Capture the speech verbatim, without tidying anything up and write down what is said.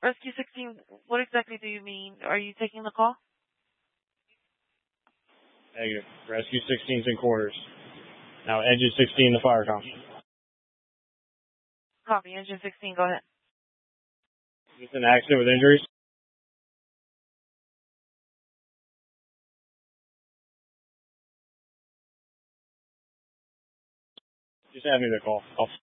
Rescue sixteen, what exactly do you mean? Are you taking the call? Negative. Rescue sixteen's in quarters. Now engine sixteen, the fire com. Copy, engine sixteen, go ahead. Is this an accident with injuries? Just have me the call. I'll